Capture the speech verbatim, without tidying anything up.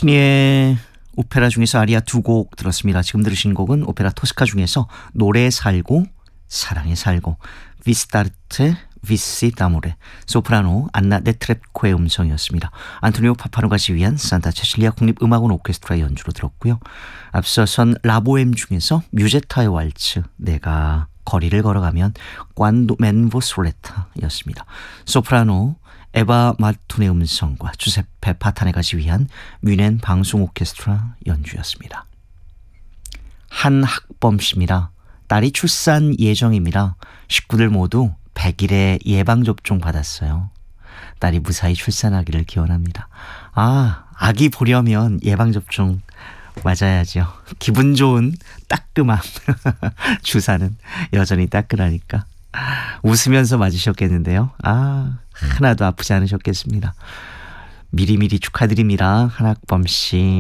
puccini의 오페라 중에서 아리아 두 곡 들었습니다. 지금 들으신 곡은 오페라 토스카 중에서 노래에 살고 사랑에 살고 비스타르테 비시 다모레 소프라노 안나 네트랩코의 음성이었습니다. 안토니오 파파노가 지휘한 산타 체실리아 국립음악원 오케스트라 연주로 들었고요. 앞서선 라보엠 중에서 뮤제타의 왈츠 내가 거리를 걸어가면 꽌도 멘보 솔레타였습니다. 소프라노 에바 마르톤의 음성과 주세페 파타네가 지휘한 뮌헨 방송 오케스트라 연주였습니다. 한학범 씨입니다. 딸이 출산 예정입니다. 식구들 모두 백 일의 예방접종 받았어요. 딸이 무사히 출산하기를 기원합니다. 아, 아기 보려면 예방접종 맞아야죠. 기분 좋은 따끔함. 주사는 여전히 따끈하니까. 웃으면서 맞으셨겠는데요. 아, 하나도 아프지 않으셨겠습니다. 미리미리 축하드립니다. 한학범 씨.